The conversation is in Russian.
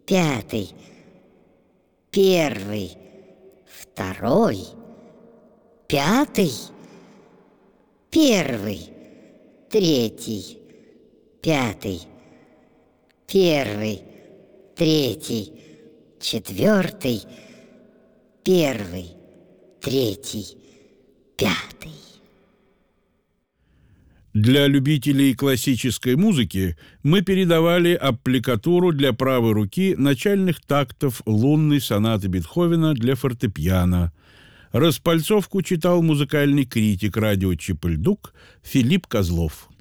пятый, первый, второй, пятый, первый, третий, пятый, первый, третий, четвертый, первый, третий, пятый. Для любителей классической музыки мы передавали аппликатуру для правой руки начальных тактов лунной сонаты Бетховена для фортепиано. Распальцовку читал музыкальный критик радио «Чепыльдук» Филипп Козлов.